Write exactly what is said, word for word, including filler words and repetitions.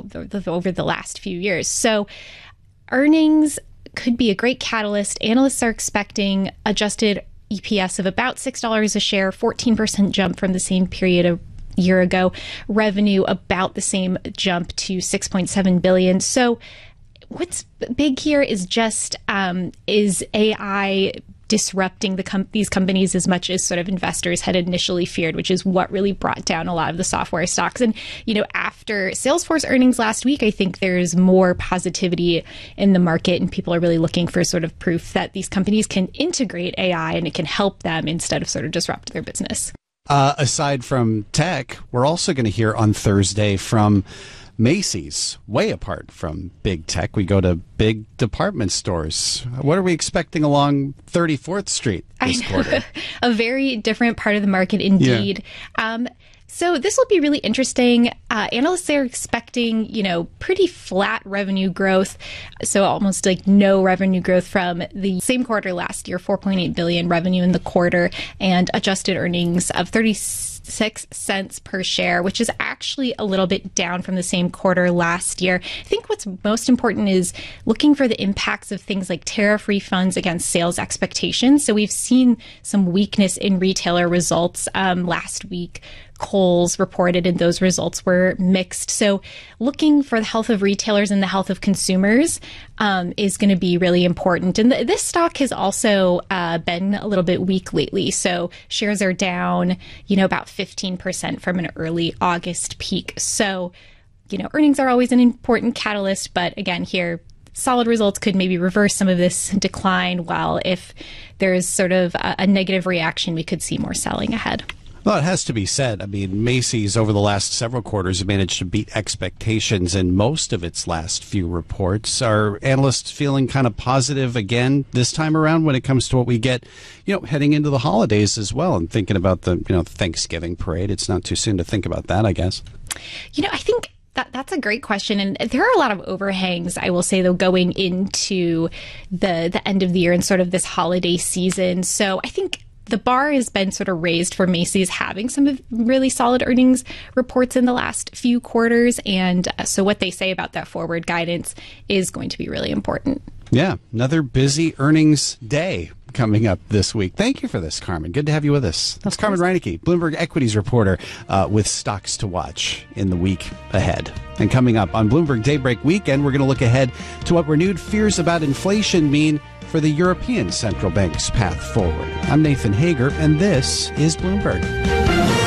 the, the, over the last few years. So earnings could be a great catalyst. Analysts are expecting adjusted E P S of about six dollars a share, fourteen percent jump from the same period of year ago. Revenue about the same jump to six point seven billion dollars. So what's big here is just um, is A I disrupting the com- these companies as much as sort of investors had initially feared, which is what really brought down a lot of the software stocks. And, you know, after Salesforce earnings last week, I think there's more positivity in the market and people are really looking for sort of proof that these companies can integrate A I and it can help them instead of sort of disrupt their business. Uh, aside from tech, we're also going to hear on Thursday from Macy's, way apart from big tech. We go to big department stores. What are we expecting along thirty-fourth Street this quarter? A very different part of the market indeed. Yeah. Um, so this will be really interesting. Uh, analysts are expecting, you know, pretty flat revenue growth. So almost like no revenue growth from the same quarter last year, four point eight billion revenue in the quarter, and adjusted earnings of thirty-six cents per share, which is actually a little bit down from the same quarter last year. I think what's most important is looking for the impacts of things like tariff refunds against sales expectations. So we've seen some weakness in retailer results um, last week. Kohl's reported and those results were mixed. So looking for the health of retailers and the health of consumers um, is going to be really important. And th- this stock has also uh, been a little bit weak lately. So shares are down, you know, about fifteen percent from an early August peak. So, you know, earnings are always an important catalyst. But again, here, solid results could maybe reverse some of this decline, while if there's sort of a, a negative reaction, we could see more selling ahead. Well, it has to be said. I mean, Macy's over the last several quarters have managed to beat expectations in most of its last few reports. Are analysts feeling kind of positive again this time around when it comes to what we get, you know, heading into the holidays as well, and thinking about the, you know, Thanksgiving parade? It's not too soon to think about that, I guess. You know, I think That, that's a great question. And there are a lot of overhangs, I will say, though, going into the, the end of the year and sort of this holiday season. So I think the bar has been sort of raised for Macy's having some of really solid earnings reports in the last few quarters. And uh, so what they say about that forward guidance is going to be really important. Yeah, another busy earnings day coming up this week. Thank you for this, Carmen. Good to have you with us. That's Carmen Reinecke, Bloomberg Equities reporter, uh, with stocks to watch in the week ahead. And coming up on Bloomberg Daybreak Weekend, we're going to look ahead to what renewed fears about inflation mean for the European Central Bank's path forward. I'm Nathan Hager, and this is Bloomberg.